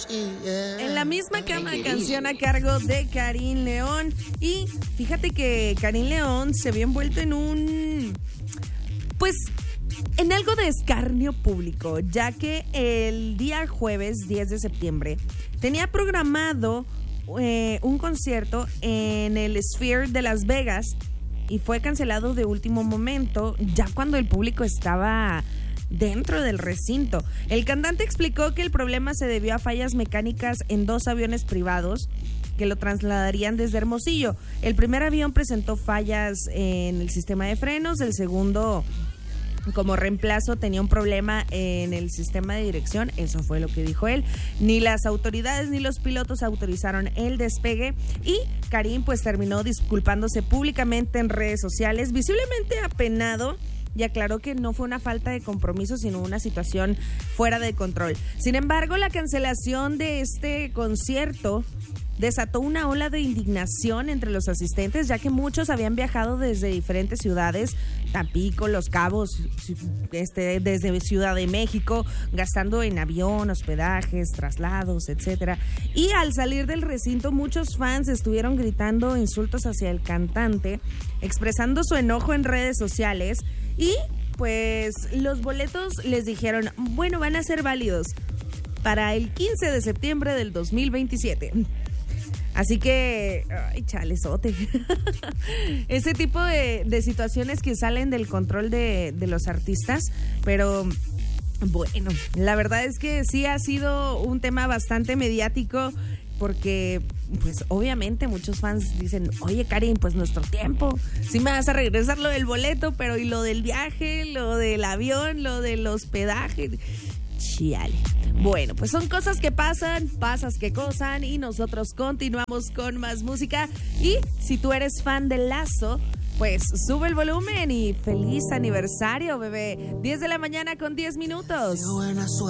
En la misma cama, canción a cargo de Karim León. Y fíjate que Karim León se había envuelto en en algo de escarnio público, ya que el día jueves 10 de septiembre tenía programado un concierto en el Sphere de Las Vegas y fue cancelado de último momento, ya cuando el público estaba dentro del recinto. El cantante explicó que el problema se debió a fallas mecánicas en 2 aviones privados que lo trasladarían desde Hermosillo. El primer avión presentó fallas en el sistema de frenos, el segundo, como reemplazo, tenía un problema en el sistema de dirección. Eso fue lo que dijo él. Ni las autoridades ni los pilotos autorizaron el despegue y Karim pues terminó disculpándose públicamente en redes sociales, visiblemente apenado, y aclaró que no fue una falta de compromiso, sino una situación fuera de control. Sin embargo, la cancelación de este concierto desató una ola de indignación entre los asistentes, ya que muchos habían viajado desde diferentes ciudades, Tampico, Los Cabos, desde Ciudad de México, gastando en avión, hospedajes, traslados, etcétera. Y al salir del recinto, muchos fans estuvieron gritando insultos hacia el cantante, expresando su enojo en redes sociales. Y pues los boletos les dijeron, bueno, van a ser válidos para el 15 de septiembre del 2027. Así que, ay, chalezote. Ese tipo de situaciones que salen del control de los artistas, pero bueno, la verdad es que sí ha sido un tema bastante mediático, porque pues obviamente muchos fans dicen, oye Karim, pues nuestro tiempo, sí me vas a regresar lo del boleto, pero y lo del viaje, lo del avión, lo del hospedaje. Chiale. Bueno, pues son cosas que pasan, pasas que cosan, y nosotros continuamos con más música. Y si tú eres fan de Lazo, pues sube el volumen y feliz aniversario, bebé. 10 de la mañana con 10 minutos.